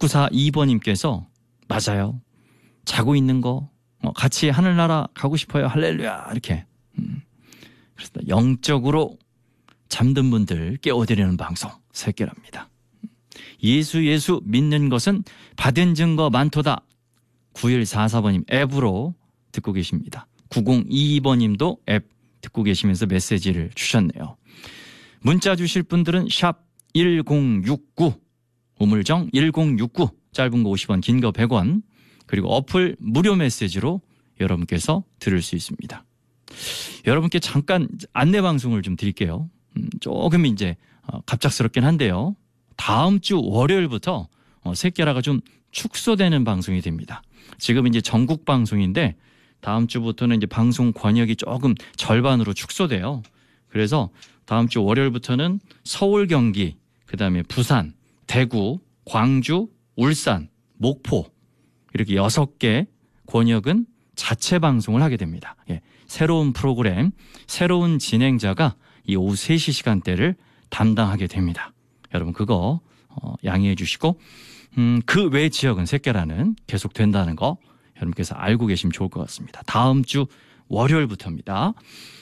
6942번님께서 맞아요. 자고 있는 거 같이 하늘나라 가고 싶어요. 할렐루야 이렇게. 그래서 영적으로 잠든 분들 깨워드리는 방송 새끼랍니다. 예수 믿는 것은 받은 증거 많도다. 9144번님 앱으로 듣고 계십니다. 9022번님도 앱 듣고 계시면서 메시지를 주셨네요. 문자 주실 분들은 샵 1069 우물정 1069 짧은 거 50원 긴 거 100원 그리고 어플 무료 메시지로 여러분께서 들을 수 있습니다. 여러분께 잠깐 안내 방송을 좀 드릴게요. 조금 이제 갑작스럽긴 한데요. 다음 주 월요일부터 새끼라가 좀 축소되는 방송이 됩니다. 지금 이제 전국 방송인데 다음 주부터는 이제 방송 권역이 조금 절반으로 축소돼요. 그래서 다음 주 월요일부터는 서울, 경기, 그다음에 부산, 대구, 광주, 울산, 목포 이렇게 6개 권역은 자체 방송을 하게 됩니다. 예, 새로운 프로그램, 새로운 진행자가 이 오후 3시 시간대를 담당하게 됩니다. 여러분 그거 양해해 주시고 그 외 지역은 새끼라는 계속 된다는 거 여러분께서 알고 계시면 좋을 것 같습니다. 다음 주 월요일부터입니다.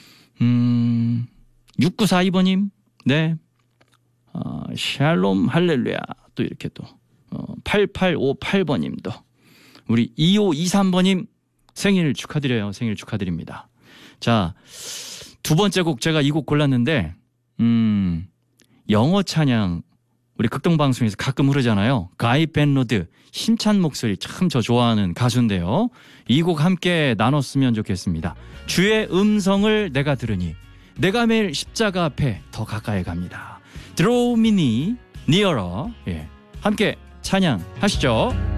6942번님 네 샬롬 할렐루야 또 이렇게 또 8858번님도 우리 2523번님 생일 축하드려요. 생일 축하드립니다. 자, 두 번째 곡 제가 이 곡 골랐는데 영어 찬양 우리 극동방송에서 가끔 흐르잖아요. 가이 벤로드 힘찬 목소리 참 저 좋아하는 가수인데요. 이 곡 함께 나눴으면 좋겠습니다. 주의 음성을 내가 들으니 내가 매일 십자가 앞에 더 가까이 갑니다. Draw me nearer. 예, 함께 찬양하시죠.